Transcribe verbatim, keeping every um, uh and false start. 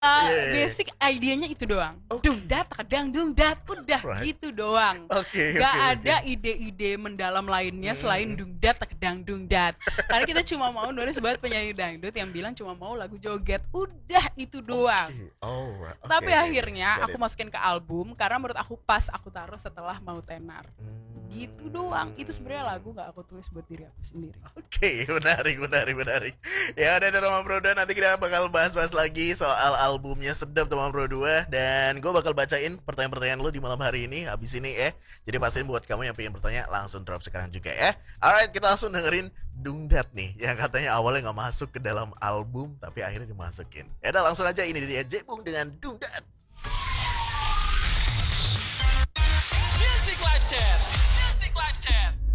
Uh, Yeah. basic idenya itu doang. Okay. Dung dat, kadang dung dat, udah Right. gitu doang. Oke, Gak oke, ada oke. ide-ide mendalam lainnya Mm-mm. selain dung dat, kadang dung dat. Karena kita cuma mau nulis buat penyanyi dangdut yang bilang cuma mau lagu joget. Udah itu doang. Oke. Oh, right. Oke, Tapi oke, akhirnya got aku it. masukin ke album karena menurut aku pas aku taruh setelah mau tenar. Hmm. Gitu doang. Itu sebenarnya lagu gak aku tulis buat diri aku sendiri. Oke, menarik, menarik, menarik. Ya udah, Teman Bro dua, nanti kita bakal bahas-bahas lagi soal albumnya Sedap Teman Bro dua. Dan gue bakal bacain pertanyaan-pertanyaan lo di malam hari ini, habis ini ya. Jadi pastiin buat kamu yang pengen bertanya, langsung drop sekarang juga ya. Alright, kita langsung dengerin Dungdat nih, yang katanya awalnya gak masuk ke dalam album, tapi akhirnya dimasukin. Ya udah, langsung aja, ini dia Jebung dengan Dungdat. Music Live Chat. Music Live Chat.